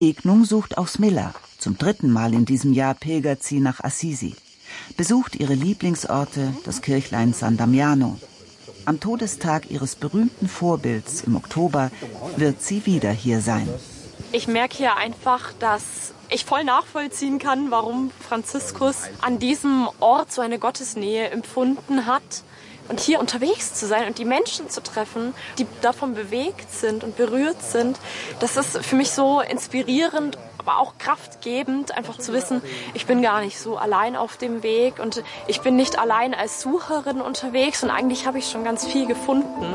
Begegnung sucht auch Smilla. Zum 3. Mal in diesem Jahr pilgert sie nach Assisi. Besucht ihre Lieblingsorte, das Kirchlein San Damiano. Am Todestag ihres berühmten Vorbilds im Oktober wird sie wieder hier sein. Ich merke hier einfach, dass ich voll nachvollziehen kann, warum Franziskus an diesem Ort so eine Gottesnähe empfunden hat. Und hier unterwegs zu sein und die Menschen zu treffen, die davon bewegt sind und berührt sind, das ist für mich so inspirierend, aber auch kraftgebend, einfach zu wissen, ich bin gar nicht so allein auf dem Weg und ich bin nicht allein als Sucherin unterwegs und eigentlich habe ich schon ganz viel gefunden.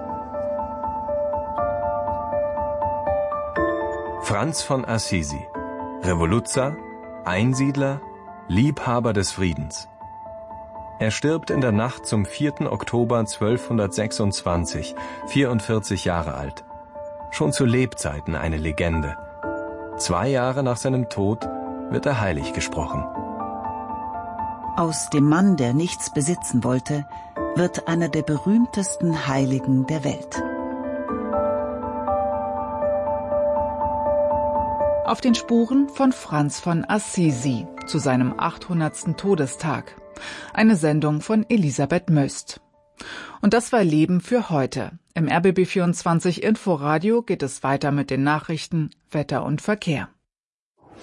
Franz von Assisi, Revoluzer, Einsiedler, Liebhaber des Friedens. Er stirbt in der Nacht zum 4. Oktober 1226, 44 Jahre alt. Schon zu Lebzeiten eine Legende. 2 Jahre nach seinem Tod wird er heilig gesprochen. Aus dem Mann, der nichts besitzen wollte, wird einer der berühmtesten Heiligen der Welt. Auf den Spuren von Franz von Assisi zu seinem 800. Todestag. Eine Sendung von Elisabeth Möst. Und das war Leben für heute. Im RBB 24 Inforadio geht es weiter mit den Nachrichten, Wetter und Verkehr.